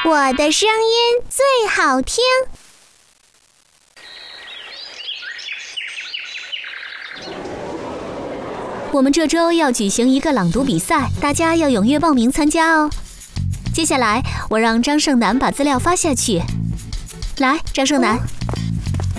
我的声音最好听。 我们这周要举行一个朗读比赛，大家要踊跃报名参加哦。接下来，我让张胜男把资料发下去。来，张胜男。